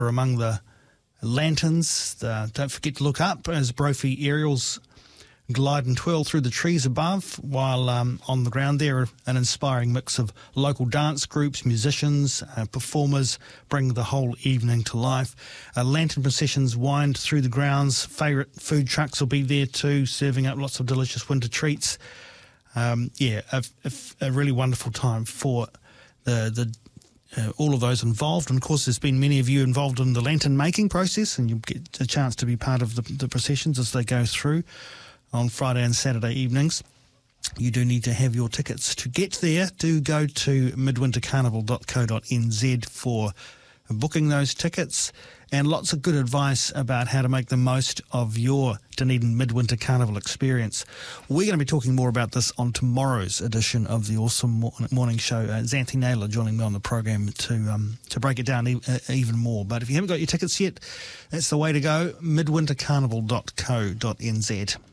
are among the lanterns. Don't forget to look up as Brophy aerials glide and twirl through the trees above, while on the ground there an inspiring mix of local dance groups, musicians, performers bring the whole evening to life. Lantern processions wind through the grounds. Favourite food trucks will be there too, serving up lots of delicious winter treats. A really wonderful time for the all of those involved. And of course there's been many of you involved in the lantern making process, and you'll get a chance to be part of the processions as they go through on Friday and Saturday evenings. You do need to have your tickets to get there. Do go to midwintercarnival.co.nz for booking those tickets, and lots of good advice about how to make the most of your Dunedin Midwinter Carnival experience. We're going to be talking more about this on tomorrow's edition of the Awesome Morning Show. Xanthi Naylor joining me on the program to break it down even more. But if you haven't got your tickets yet, that's the way to go, midwintercarnival.co.nz.